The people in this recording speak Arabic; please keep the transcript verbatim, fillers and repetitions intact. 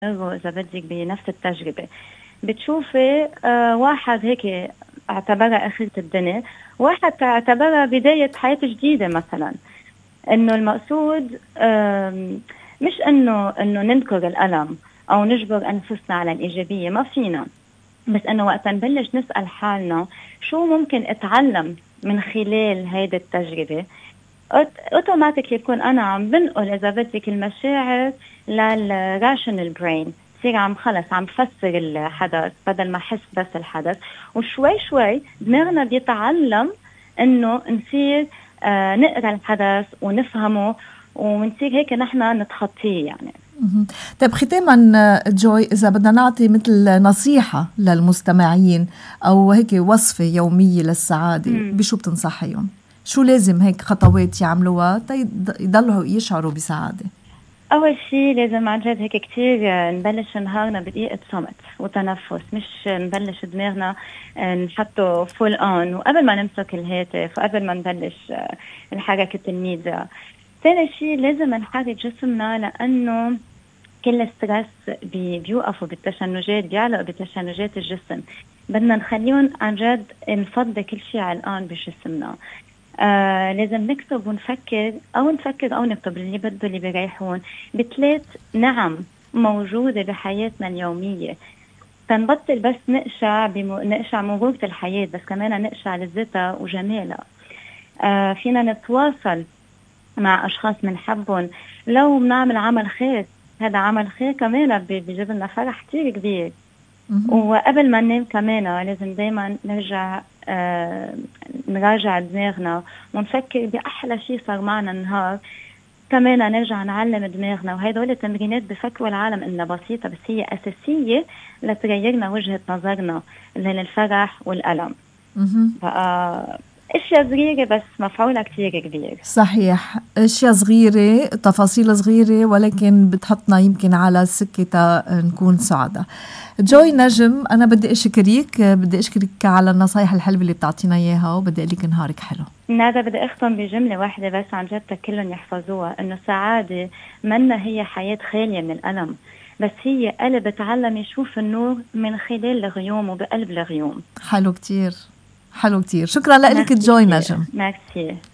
إذا بدك بنفس التجربة بتشوفي آه واحد هيك اعتبرها آخرة الدنيا، واحد اعتبرها بداية حياة جديدة مثلا. إنه المقصود مش إنه إنه ننكر الألم أو نجبر أنفسنا على الإيجابية، ما فينا، بس إنه وقت نبلش نسأل حالنا شو ممكن أتعلم من خلال هيدا التجربة، اوتوماتيكلي يكون انا عم بنقل اذا بدك المشاعر للراشنال برين، بصير عم خلص عم فسر الحدث بدل ما احس بس الحدث، وشوي شوي دماغنا بيتعلم انه نصير آه نقرا الحدث ونفهمه ونصير هيك نحن نتخطيه يعني. طيب ختاما جوي، إذا بدنا نعطي مثل نصيحة للمستمعين أو هيك وصفة يومية للسعادة، م. بشو بتنصحيهم؟ شو لازم هيك خطوات يعملوها يضلوا يشعروا بسعادة؟ أول شيء لازم عن جد هيك كتير نبلش نهارنا بدقيقة صمت وتنفس، مش نبلش دماغنا نحطه فول أون وقبل ما نمسك الهاتف وقبل ما نبلش الحركة الميديا. ثاني شيء لازم نحرك جسمنا، لأنه كل ستريس بيوقفوا بالتشنجات، بيعلق بتشنجات الجسم، بدنا نخليهم عن جد نفضي كل شيء علقان بجسمنا. آه لازم نكتب ونفكر أو نفكر أو نكتب اللي بده اللي بيريحون بثلاث نعم موجودة بحياتنا اليومية، تنبطل بس نقشع بمو... نقشع مرورة الحياة، بس كمان نقشع لذتها وجمالها. آه فينا نتواصل مع أشخاص منحبهم، لو بنعمل عمل خير هذا عمل خير كمان بيجيب لنا فرح كتير كبير. وقبل ما ننام كمان لازم دايما نرجع آه نراجع دماغنا ونفكر بأحلى شيء صار معنا النهار، كمان نرجع نعلم دماغنا، وهيدول التمرينات بفكروا العالم إنها بسيطة بس هي أساسية لتغيرنا وجهة نظرنا للفرح والألم. بقى اشياء صغيرة بس مفعولها كتير كبير. صحيح، اشياء صغيرة، تفاصيل صغيرة، ولكن بتحطنا يمكن على سكة نكون سعداء. جوي نجم، أنا بدي أشكرك بدي أشكرك على النصايح الحلوة اللي بتعطينا إياها، وبدي أقولك نهارك حلو. نادا بدي أختم بجملة واحدة بس عن جد كلهم يحفظوها، إنه السعادة منا هي حياة خالية من الألم، بس هي قلب تعلم يشوف النور من خلال الغيوم وبقلب الغيوم. حلو كتير، حلو كتير. شكرا لك جوي نجم. ميرسي.